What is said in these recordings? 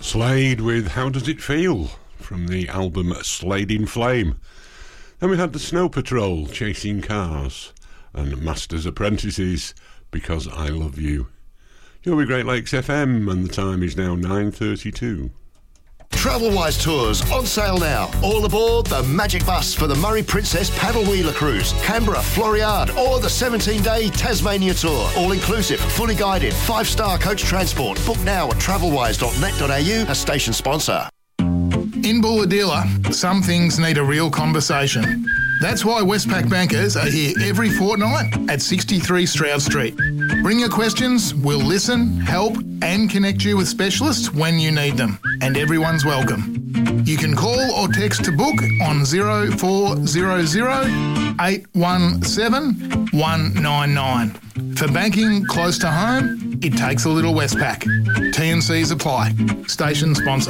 Slade with How Does It Feel from the album Slade in Flame. Then we had the Snow Patrol, Chasing Cars, and Master's Apprentices, Because I Love You. You're with Great Lakes FM, and the time is now 9:32. Travelwise Tours on sale now. All aboard the Magic Bus for the Murray Princess Paddle Wheeler Cruise, Canberra, Floriade, or the 17-day Tasmania Tour. All inclusive, fully guided, 5-star coach transport. Book now at travelwise.net.au, a station sponsor. In Bulahdelah, some things need a real conversation. That's why Westpac bankers are here every fortnight at 63 Stroud Street. Bring your questions, we'll listen, help and connect you with specialists when you need them. And everyone's welcome. You can call or text to book on 0400 817 199. For banking close to home, it takes a little Westpac. T&Cs apply. Station sponsor.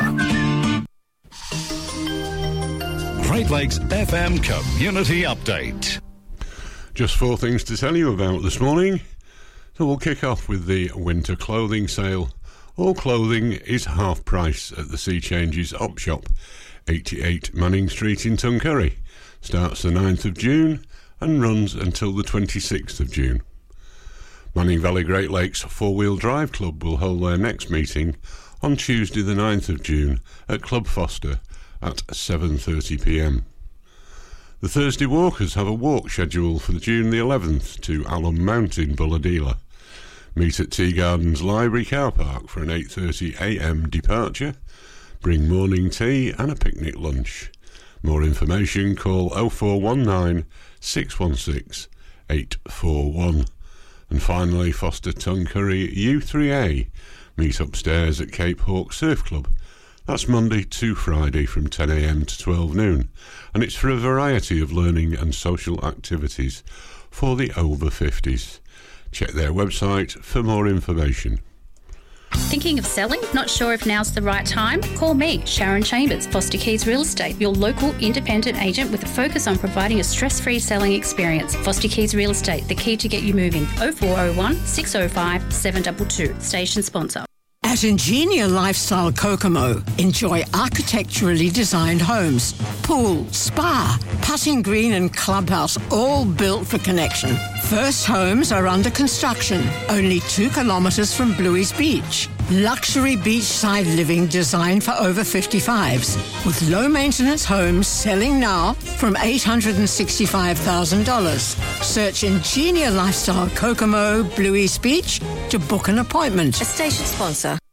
Great Lakes FM Community Update. Just 4 things to tell you about this morning. So we'll kick off with the winter clothing sale. All clothing is half price at the Sea Changes Op Shop, 88 Manning Street in Tuncurry. Starts the 9th of June and runs until the 26th of June. Manning Valley Great Lakes 4-Wheel Drive Club will hold their next meeting on Tuesday the 9th of June at Club Foster at 7:30pm. The Thursday Walkers have a walk scheduled for June the 11th to Alum Mount in Bulahdelah. Meet at Tea Gardens Library Car Park for an 8:30am departure. Bring morning tea and a picnic lunch. More information, call 0419 616 841. And finally, Foster Tuncurry U3A meet upstairs at Cape Hawk Surf Club. That's Monday to Friday from 10am to 12 noon, and it's for a variety of learning and social activities for the over 50s. Check their website for more information. Thinking of selling? Not sure if now's the right time? Call me, Sharon Chambers, Foster Keys Real Estate, your local independent agent with a focus on providing a stress-free selling experience. Foster Keys Real Estate, the key to get you moving. 0401 605 722. Station sponsor. At Ingenia Lifestyle Kokomo, enjoy architecturally designed homes, pool, spa, putting green and clubhouse, all built for connection. First homes are under construction, only 2 kilometres from Bluey's Beach. Luxury beachside living designed for over 55s, with low-maintenance homes selling now from $865,000. Search Ingenia Lifestyle Kokomo, Bluey's Beach to book an appointment. A station sponsor.